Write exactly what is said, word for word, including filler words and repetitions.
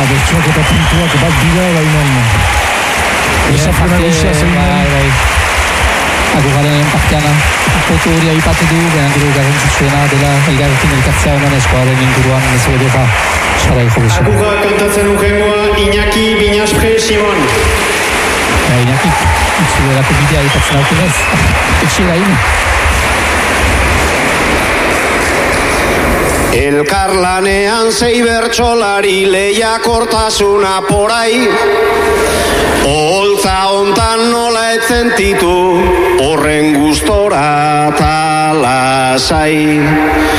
bertsuak eta puntuak bat dira, baina esapena guzia zein bai. Agugaren parteana potu hori aipatu du, behan gero garrantzitsuena dela elgarrekin elkartzea honan eskoaren inguruan ez bedera sarai jobezu. Aguga kantatzen ukengoa Iñaki Binaspre Simon. Ja, Iñaki, itzu erako bidea aipatzen aukenez, etxera ino. Elkarlanean zei bertsolari lehiakortasuna porai, oholtza hontan nola etzentitu horren gustora eta lasai.